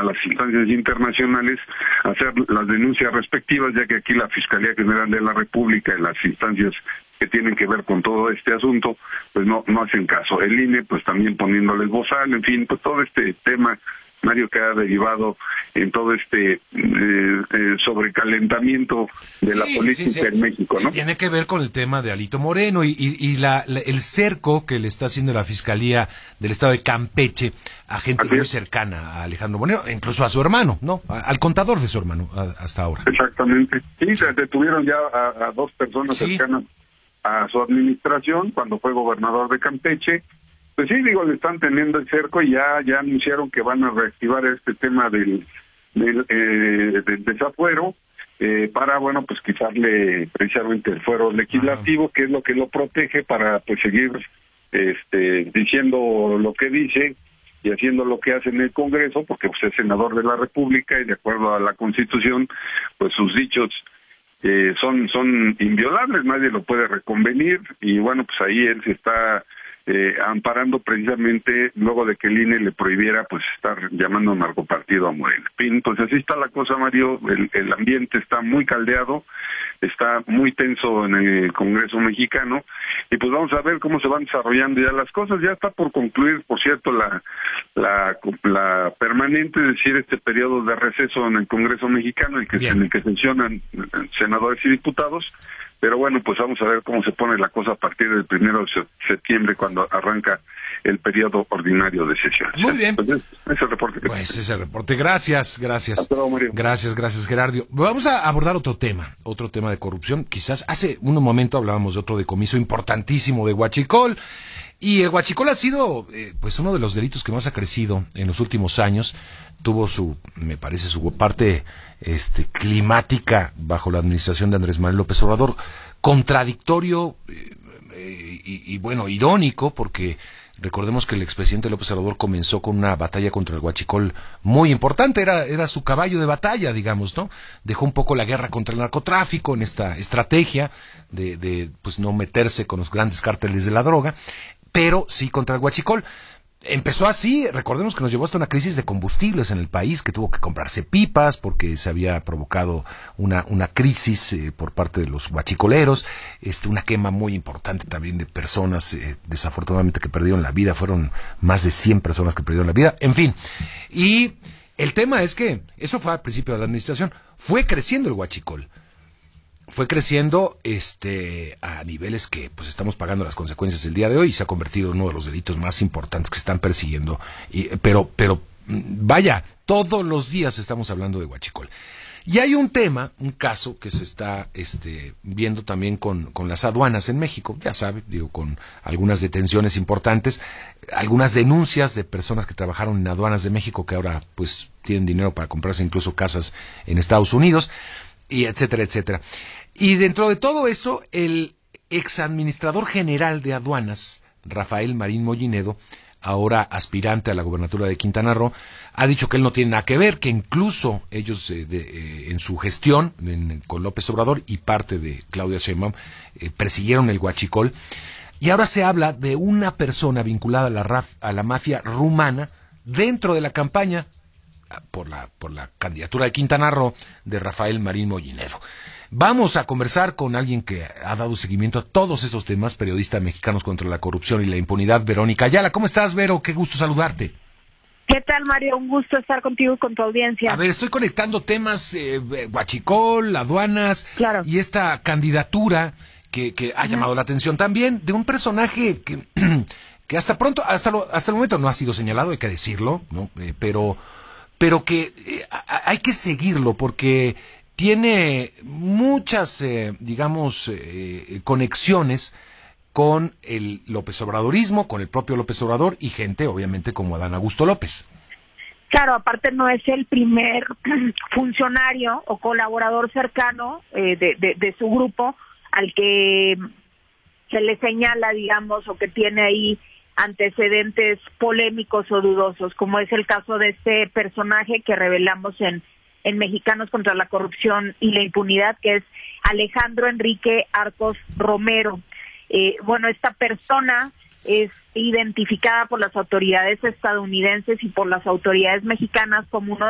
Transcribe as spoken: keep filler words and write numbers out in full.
a las instancias internacionales a hacer las denuncias respectivas, ya que aquí la Fiscalía General de la República y las instancias que tienen que ver con todo este asunto, pues no no hacen caso. El I N E, pues también poniéndoles bozal, en fin, pues todo este tema, Mario, que ha derivado en todo este eh, eh, sobrecalentamiento de sí, la política sí, sí. en México, ¿no? Y tiene que ver con el tema de Alito Moreno y, y, y la, la, el cerco que le está haciendo la Fiscalía del Estado de Campeche a gente Así muy es. cercana a Alejandro Moreno, incluso a su hermano, ¿no? A, al contador de su hermano a, hasta ahora. Exactamente. Sí, se detuvieron ya a, a dos personas sí. cercanas a su administración cuando fue gobernador de Campeche. Pues sí, digo, le están teniendo el cerco y ya ya anunciaron que van a reactivar este tema del del, eh, del desafuero eh, para, bueno, pues quitarle precisamente el fuero legislativo, uh-huh. que es lo que lo protege para pues seguir este diciendo lo que dice y haciendo lo que hace en el Congreso, porque pues es senador de la República y de acuerdo a la Constitución, pues sus dichos eh, son son inviolables, nadie lo puede reconvenir y bueno, pues ahí él se está Eh, amparando precisamente luego de que el I N E le prohibiera pues estar llamando narcopartido a Morena. Fin, pues así está la cosa, Mario, el, el ambiente está muy caldeado, está muy tenso en el Congreso mexicano y pues vamos a ver cómo se van desarrollando ya las cosas. Ya está por concluir, por cierto, la la, la permanente, es decir, este periodo de receso en el Congreso mexicano, en el que, en el que sesionan senadores y diputados. Pero bueno, pues vamos a ver cómo se pone la cosa a partir del primero de septiembre, cuando arranca el periodo ordinario de sesiones. Muy bien. Pues ese es el reporte. Que pues ese reporte. Gracias, gracias. Hasta luego, Mario. Gracias, gracias, Gerardo. Vamos a abordar otro tema, otro tema de corrupción. Quizás hace un momento hablábamos de otro decomiso importantísimo de huachicol. Y el huachicol ha sido, eh, pues, uno de los delitos que más ha crecido en los últimos años. Tuvo su, me parece, su parte este, climática bajo la administración de Andrés Manuel López Obrador, contradictorio eh, eh, y, y, bueno, irónico, porque recordemos que el expresidente López Obrador comenzó con una batalla contra el huachicol muy importante, era, era su caballo de batalla, digamos, ¿no? Dejó un poco la guerra contra el narcotráfico en esta estrategia de, de pues, no meterse con los grandes cárteles de la droga, pero sí contra el huachicol. Empezó así, recordemos que nos llevó hasta una crisis de combustibles en el país, que tuvo que comprarse pipas porque se había provocado una una crisis eh, por parte de los huachicoleros, este una quema muy importante también de personas eh, desafortunadamente que perdieron la vida, fueron más de cien personas que perdieron la vida, en fin. Y el tema es que eso fue al principio de la administración, fue creciendo el huachicol. Fue creciendo este a niveles que pues estamos pagando las consecuencias el día de hoy y se ha convertido en uno de los delitos más importantes que se están persiguiendo. Y, pero, pero vaya, todos los días estamos hablando de huachicol. Y hay un tema, un caso que se está este, viendo también con, con las aduanas en México, ya sabe, digo, con algunas detenciones importantes, algunas denuncias de personas que trabajaron en aduanas de México que ahora pues tienen dinero para comprarse incluso casas en Estados Unidos, y etcétera, etcétera. Y dentro de todo esto, el exadministrador general de aduanas, Rafael Marín Mollinedo, ahora aspirante a la gobernatura de Quintana Roo, ha dicho que él no tiene nada que ver, que incluso ellos eh, de, eh, en su gestión en, con López Obrador y parte de Claudia Sheinbaum eh, persiguieron el huachicol. Y ahora se habla de una persona vinculada a la, raf, a la mafia rumana dentro de la campaña por la, por la candidatura de Quintana Roo de Rafael Marín Mollinedo. Vamos a conversar con alguien que ha dado seguimiento a todos estos temas, periodista Mexicanos contra la Corrupción y la Impunidad, Verónica Ayala. ¿Cómo estás, Vero? Qué gusto saludarte. ¿Qué tal, Mario? Un gusto estar contigo y con tu audiencia. A ver, estoy conectando temas, eh, huachicol, aduanas, claro, y esta candidatura que, que ha llamado la atención también de un personaje que, que hasta pronto, hasta, lo, hasta el momento no ha sido señalado, hay que decirlo, ¿no? Eh, pero, pero que eh, hay que seguirlo porque tiene muchas, eh, digamos, eh, conexiones con el López Obradorismo, con el propio López Obrador y gente, obviamente, como Adán Augusto López. Claro, aparte no es el primer funcionario o colaborador cercano eh, de, de, de su grupo al que se le señala, digamos, o que tiene ahí antecedentes polémicos o dudosos, como es el caso de este personaje que revelamos en en Mexicanos contra la Corrupción y la Impunidad, que es Alejandro Enrique Arcos Romero. Eh, bueno, esta persona es identificada por las autoridades estadounidenses y por las autoridades mexicanas como uno